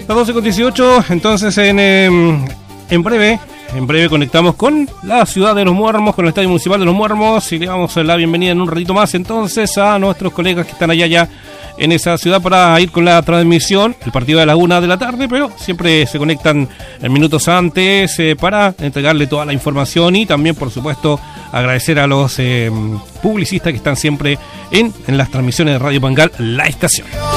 Las 12:18, entonces en breve conectamos con la ciudad de Los Muermos, con el Estadio Municipal de Los Muermos, y le damos la bienvenida en un ratito más entonces a nuestros colegas que están allá ya en esa ciudad para ir con la transmisión, el partido de la 1 de la tarde, pero siempre se conectan minutos antes para entregarle toda la información y también, por supuesto, agradecer a los publicistas que están siempre en las transmisiones de Radio Pangal, la estación.